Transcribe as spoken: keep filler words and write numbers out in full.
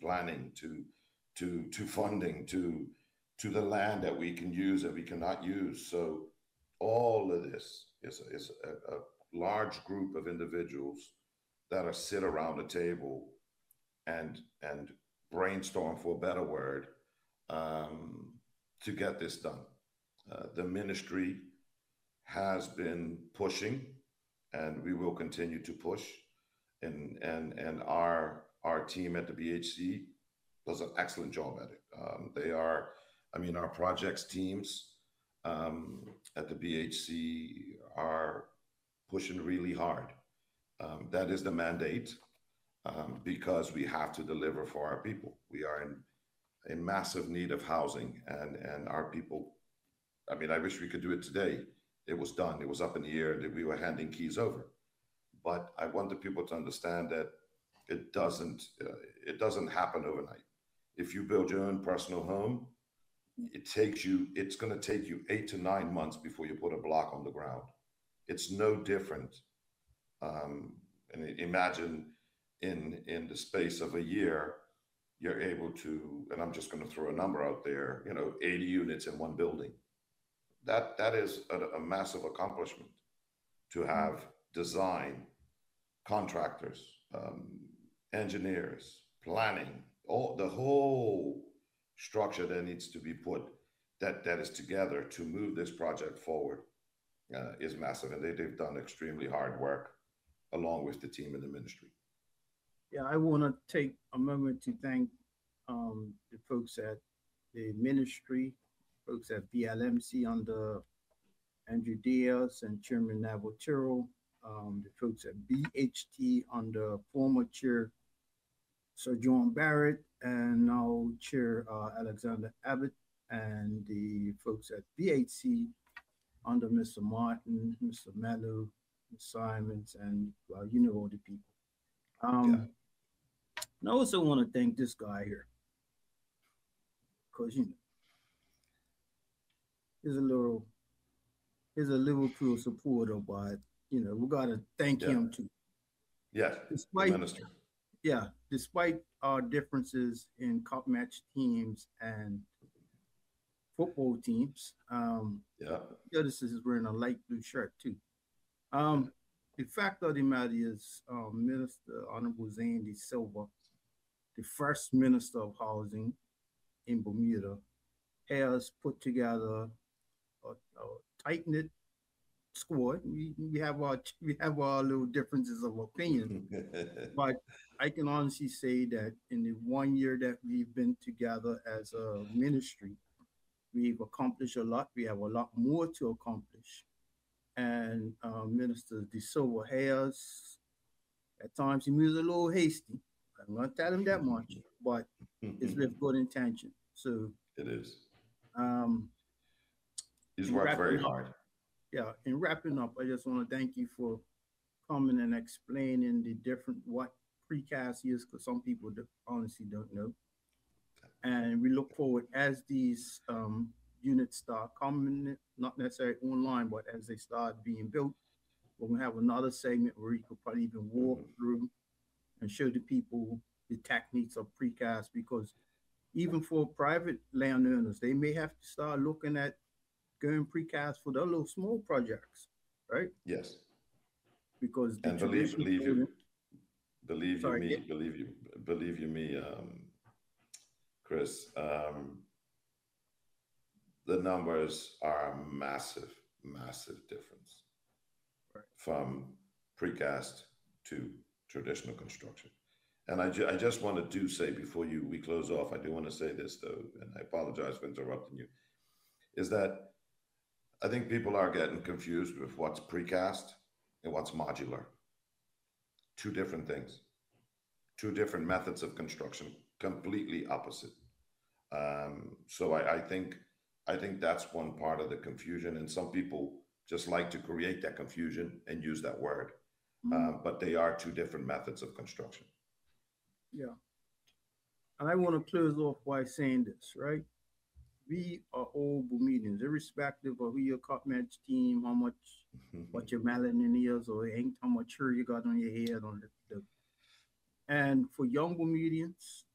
planning to to to funding to to the land that we can use that we cannot use. So all of this is is a, a large group of individuals that are sit around the table and and brainstorm, for a better word, um, to get this done. Uh, the ministry has been pushing, and we will continue to push. And and and our our team at the B H C does an excellent job at it. Um, they are, I mean, our projects teams um, at the B H C are pushing really hard. Um, that is the mandate, um, because we have to deliver for our people. We are in in massive need of housing, and and our people. I mean, I wish we could do it today. It was done. It was up in the air that we were handing keys over. But I want the people to understand that it doesn't uh, it doesn't happen overnight. If you build your own personal home, it takes you it's going to take you eight to nine months before you put a block on the ground. It's no different. Um, and imagine in in the space of a year, you're able to, and I'm just going to throw a number out there, you know, eighty units in one building. That that is a, a massive accomplishment to have design, contractors, um, engineers, planning, all the whole structure that needs to be put that that is together to move this project forward uh, is massive, and they, they've done extremely hard work along with the team in the ministry. Yeah, I want to take a moment to thank um, the folks at the ministry, folks at B L M C under Andrew Diaz and Chairman Navatero, um, the folks at B H T under former Chair Sir John Barrett and now Chair uh, Alexander Abbott, and the folks at B H C under Mister Martin, Mister Mello, Miz Simons, and well, you know all the people. Um, Yeah. and I also want to thank this guy here because you know he's a little he's a Liverpool supporter, but you know we gotta thank Yeah. him too. Yes. The Despite minister. yeah, despite our differences in cup match teams and football teams, um, Yeah. Curtis is wearing a light blue shirt too. Um, the fact of the matter is, um, Minister Honorable Zandy Silva, the first Minister of Housing in Bermuda, has put together a, a tight knit squad. We, we have our we have our little differences of opinion, but I can honestly say that in the one year that we've been together as a ministry, we've accomplished a lot. We have a lot more to accomplish. And uh, Minister De Silva has, at times, he moves a little hasty. I'm not telling him that much, but it's with good intention. So, It is. um, He's in worked very wrapping up, hard. yeah, in wrapping up, I just want to thank you for coming and explaining the different what precast is, because some people do, honestly don't know. And we look forward as these um, units start coming, not necessarily online, but as they start being built, we're gonna have another segment where you could probably even walk Mhm. through and show the people the techniques of precast, because even for private landowners, they may have to start looking at going precast for their little small projects, right? Yes. Because the And believe traditional believe you building, believe you sorry, yeah, me, believe you believe you me, um, Chris, um, the numbers are a massive, massive difference right. from precast to traditional construction. And I, ju- I just want to do say before you we close off, I do want to say this though, and I apologize for interrupting you, is that I think people are getting confused with what's precast and what's modular. Two different things, two different methods of construction, completely opposite. Um, so I, I think I think that's one part of the confusion, and some people just like to create that confusion and use that word, Mm, um, but they are two different methods of construction. yeah. And I want to close off by saying this, right? We are all Bermudians, irrespective of who your cup match team, how much, what your melanin is, or ain't how much hair you got on your head on the, the and for young Bermudians,